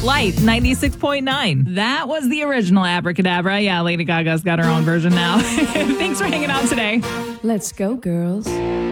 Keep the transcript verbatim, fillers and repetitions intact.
Light ninety-six point nine. That was the original Abracadabra. Yeah, Lady Gaga's got her own version now. Thanks for hanging out today. Let's go, girls.